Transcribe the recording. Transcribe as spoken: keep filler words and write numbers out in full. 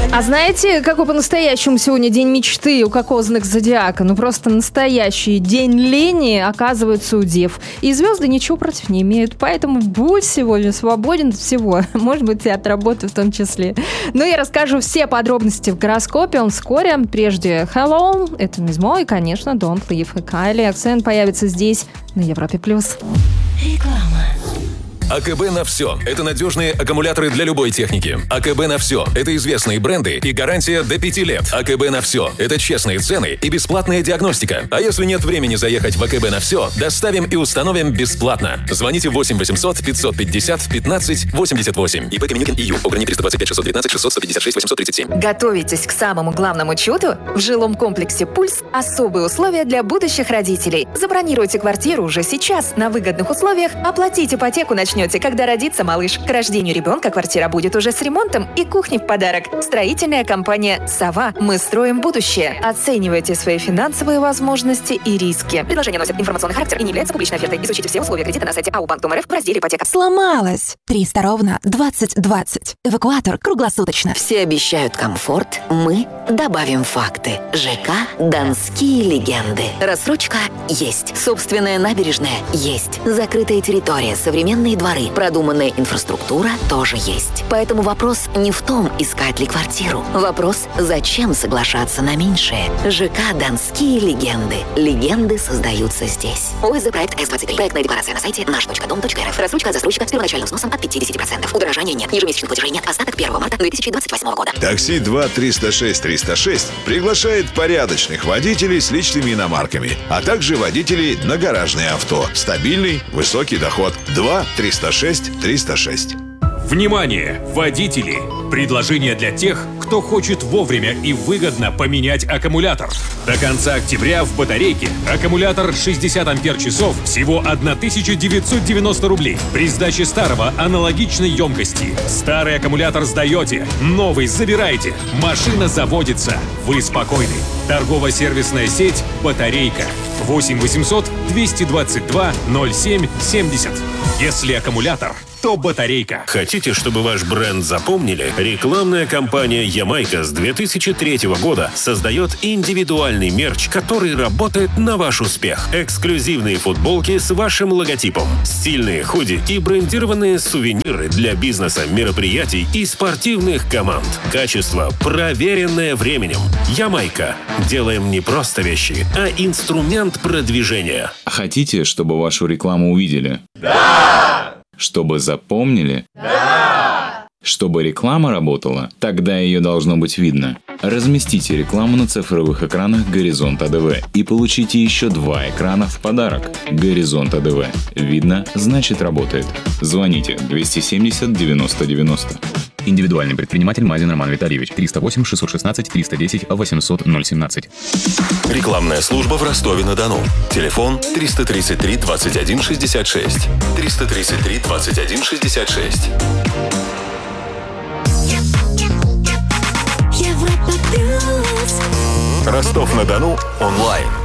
А знаете, какой по-настоящему сегодня день мечты у какого знака зодиака? Ну просто настоящий день лени, оказывается, у дев. И звезды ничего против не имеют, поэтому будь сегодня свободен от всего. Может быть, и от работы в том числе. Но я расскажу все подробности в гороскопе, он вскоре. Прежде Hello, это Мизмо и, конечно, Don't Leave. И Кайли Акцент появится здесь, на Европе+. Реклама. АКБ на все. Это надежные аккумуляторы для любой техники. АКБ на все. Это известные бренды и гарантия до пяти лет. АКБ на все. Это честные цены и бесплатная диагностика. А если нет времени заехать в АКБ на все, доставим и установим бесплатно. Звоните восемь восемьсот пятьсот пятьдесят пятнадцать восемьдесят восемь. ИП Каменюкин ИЮ. ОГРНИ триста двадцать пять шестьсот девятнадцать шестьсот сто пятьдесят шесть восемьсот тридцать семь. Готовитесь к самому главному чуду? В жилом комплексе «Пульс» особые условия для будущих родителей. Забронируйте квартиру уже сейчас на выгодных условиях, оплатить ипотеку начнете, когда родится малыш. К рождению ребенка квартира будет уже с ремонтом и кухней в подарок. Строительная компания «Сова». Мы строим будущее. Оценивайте свои финансовые возможности и риски. Предложение носит информационный характер и не является публичной офертой. Изучите все условия кредита на сайте эй ю банк точка эр эф в разделе «Ипотека». Сломалась. триста ровно двадцать двадцать. Эвакуатор круглосуточно. Все обещают комфорт. Мы добавим факты. ЖК «Донские легенды». Рассрочка есть. Собственная набережная есть. Закрытая территория, современные дворы, продуманная инфраструктура тоже есть. Поэтому вопрос не в том, искать ли квартиру. Вопрос, зачем соглашаться на меньшее. ЖК «Донские легенды». Легенды создаются здесь. ОСЗ проект эс двадцать три. Проектная декларация на сайте наш точка дом точка эр эф. Рассрочка от застройщика с первоначальным сносом от пятьдесят процентов. Удорожания нет. Ежемесячных платежей нет. Остаток первого марта две тысячи двадцать восьмого года. Такси два триста шесть триста шесть приглашает порядочных водителей с личными иномарками, а также водителей на гаражные авто. Стабильный, высокий доход. два триста шесть триста шесть. Внимание, водители! Предложение для тех, кто хочет вовремя и выгодно поменять аккумулятор. До конца октября в батарейке аккумулятор шестьдесят ампер-часов всего тысяча девятьсот девяносто рублей. При сдаче старого аналогичной емкости. Старый аккумулятор сдаете, новый забираете. Машина заводится. Вы спокойны. Торгово-сервисная сеть «Батарейка». восемь восемьсот двести двадцать два ноль семь семьдесят. Если аккумулятор, то батарейка. Хотите, чтобы ваш бренд запомнили? Рекламная кампания «Ямайка» с две тысячи третьего года создает индивидуальный мерч, который работает на ваш успех. Эксклюзивные футболки с вашим логотипом, стильные худи и брендированные сувениры для бизнеса, мероприятий и спортивных команд. Качество, проверенное временем. «Ямайка». Делаем не просто вещи, а инструмент продвижения. Хотите, чтобы вашу рекламу увидели? Да! Чтобы запомнили? Да! Чтобы реклама работала? Тогда ее должно быть видно. Разместите рекламу на цифровых экранах «Горизонт АДВ» и получите еще два экрана в подарок. «Горизонт АДВ». Видно, значит работает. Звоните двести семьдесят девяносто девяносто. Индивидуальный предприниматель Мазин Роман Витальевич. триста восемь шестьсот шестнадцать триста десять восемьсот ноль семнадцать. Рекламная служба в Ростове-на-Дону. Телефон триста тридцать три двадцать один шестьдесят шесть. триста тридцать три двадцать один шестьдесят шесть. Ростов-на-Дону онлайн.